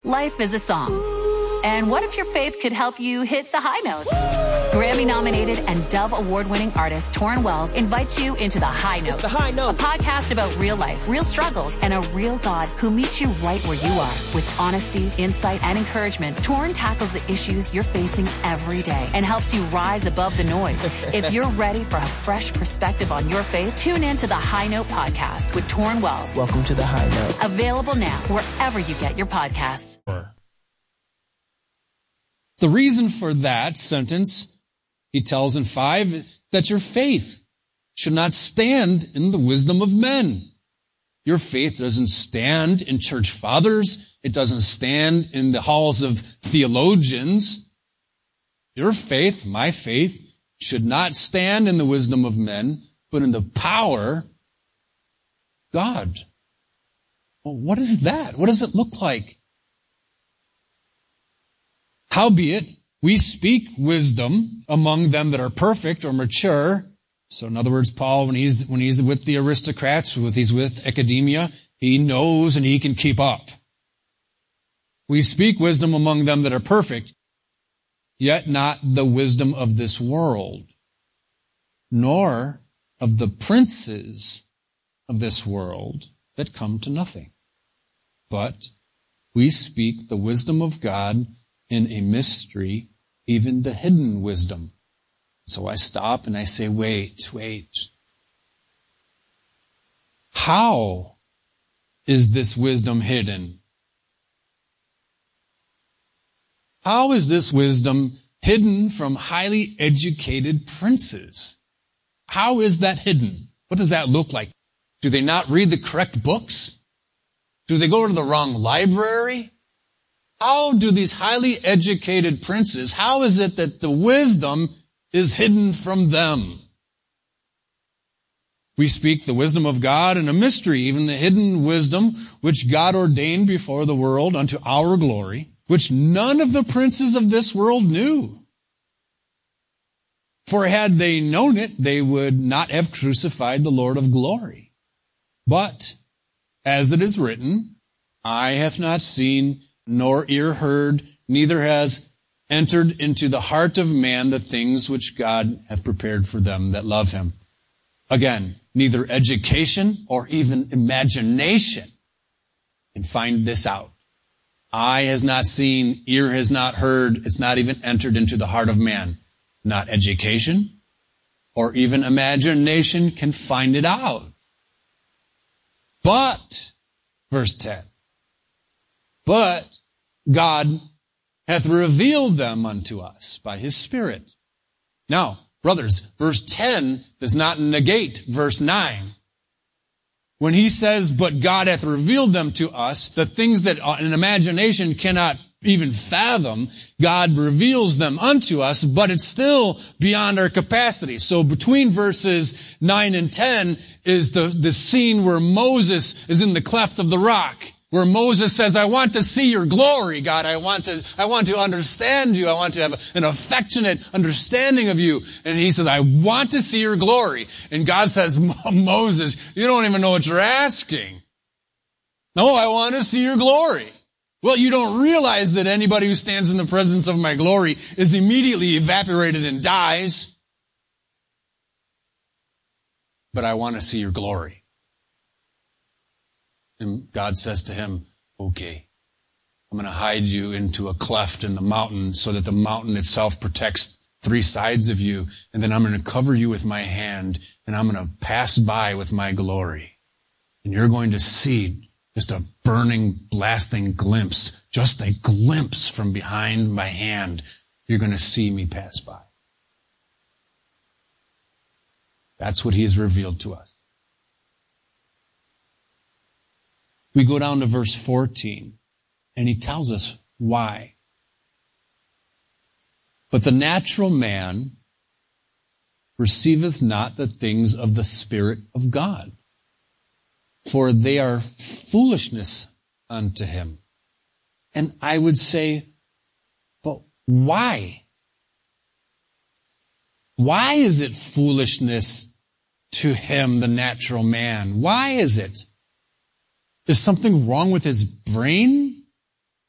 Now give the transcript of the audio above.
Life is a song. And what if your faith could help you hit the high notes? Grammy-nominated and Dove Award-winning artist Torrin Wells invites you into The High Note. It's The High Note. A podcast about real life, real struggles, and a real God who meets you right where you are. With honesty, insight, and encouragement, Torrin tackles the issues you're facing every day and helps you rise above the noise. If you're ready for a fresh perspective on your faith, tune in to The High Note podcast with Torrin Wells. Welcome to The High Note. Available now wherever you get your podcasts. The reason for that sentence, he tells in 5, that your faith should not stand in the wisdom of men. Your faith doesn't stand in church fathers. It doesn't stand in the halls of theologians. Your faith, my faith, should not stand in the wisdom of men, but in the power of God. Well, what is that? What does it look like? Howbeit, we speak wisdom among them that are perfect or mature. So in other words, Paul, when he's with the aristocrats, he's with academia, he knows and he can keep up. We speak wisdom among them that are perfect, yet not the wisdom of this world, nor of the princes of this world that come to nothing. But we speak the wisdom of God in a mystery, even the hidden wisdom. So I stop and I say, wait. How is this wisdom hidden? How is this wisdom hidden from highly educated princes? How is that hidden? What does that look like? Do they not read the correct books? Do they go to the wrong library? How do these highly educated princes, how is it that the wisdom is hidden from them? We speak the wisdom of God in a mystery, even the hidden wisdom which God ordained before the world unto our glory, which none of the princes of this world knew. For had they known it, they would not have crucified the Lord of glory. But, as it is written, eye hath not seen, nor ear heard, neither has entered into the heart of man the things which God hath prepared for them that love him. Again, neither education or even imagination can find this out. Eye has not seen, ear has not heard, it's not even entered into the heart of man. Not education or even imagination can find it out. But, verse 10, but God hath revealed them unto us by his Spirit. Now, brothers, verse 10 does not negate verse 9. When he says, but God hath revealed them to us, the things that an imagination cannot even fathom, God reveals them unto us, but it's still beyond our capacity. So between verses 9 and 10 is the scene where Moses is in the cleft of the rock, where Moses says, I want to see your glory, God. I want to understand you. I want to have an affectionate understanding of you. And he says, I want to see your glory. And God says, Moses, you don't even know what you're asking. No, I want to see your glory. Well, you don't realize that anybody who stands in the presence of my glory is immediately evaporated and dies. But I want to see your glory. And God says to him, okay, I'm going to hide you into a cleft in the mountain so that the mountain itself protects 3 sides of you. And then I'm going to cover you with my hand and I'm going to pass by with my glory. And you're going to see just a burning, blasting glimpse, just a glimpse from behind my hand. You're going to see me pass by. That's what he has revealed to us. We go down to verse 14, and he tells us why. But the natural man receiveth not the things of the Spirit of God, for they are foolishness unto him. And I would say, but why? Why is it foolishness to him, the natural man? Why is it? Is something wrong with his brain?